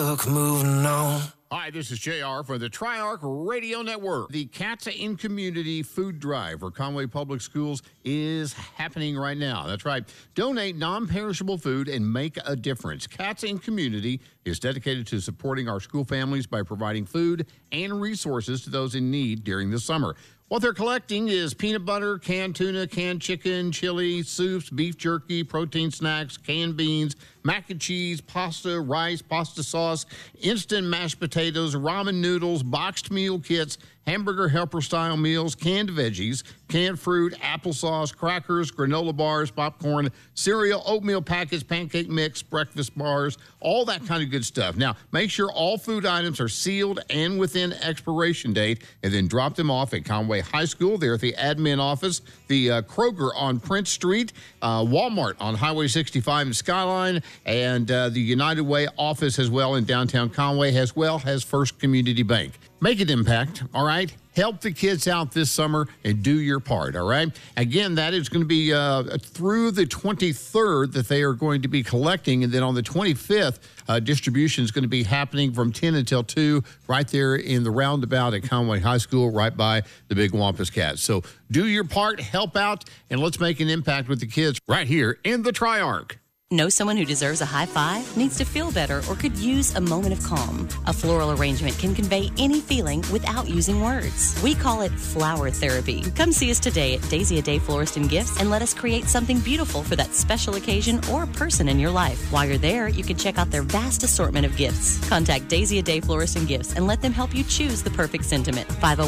book, moving on. Hi, this is JR for the Triarch Radio Network. The Cats in Community Food Drive for Conway Public Schools is happening right now. That's right. Donate non-perishable food and make a difference. Cats in Community is dedicated to supporting our school families by providing food and resources to those in need during the summer. What they're collecting is peanut butter, canned tuna, canned chicken, chili, soups, beef jerky, protein snacks, canned beans, mac and cheese, pasta, rice, pasta sauce, instant mashed potatoes, ramen noodles, boxed meal kits, hamburger helper-style meals, canned veggies, canned fruit, applesauce, crackers, granola bars, popcorn, cereal, oatmeal packets, pancake mix, breakfast bars, all that kind of good stuff. Now, make sure all food items are sealed and within expiration date, and then drop them off at Conway High School. They're at the admin office, the Kroger on Prince Street, Walmart on Highway 65 in Skyline, and the United Way office as well in downtown Conway, as well as First Community Bank. Make an impact, all right? Help the kids out this summer and do your part, all right? Again, that is going to be through the 23rd that they are going to be collecting, and then on the 25th, distribution is going to be happening from 10 until 2 right there in the roundabout at Conway High School, right by the Big Wampus Cats. So do your part, help out, and let's make an impact with the kids right here in the Triarch. Know someone who deserves a high five, needs to feel better, or could use a moment of calm? A floral arrangement can convey any feeling without using words. We call it flower therapy. Come see us today at Daisy A Day Florist and Gifts and let us create something beautiful for that special occasion or person in your life. While you're there, you can check out their vast assortment of gifts. Contact Daisy A Day Florist and Gifts and let them help you choose the perfect sentiment.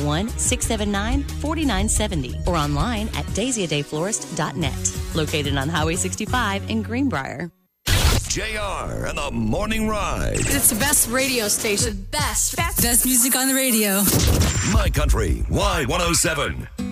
501-679-4970 or online at daisyadayflorist.net. Located on Highway 65 in Greenbrier. JR and the Morning Ride. It's the best radio station. Best music on the radio. My Country Y107.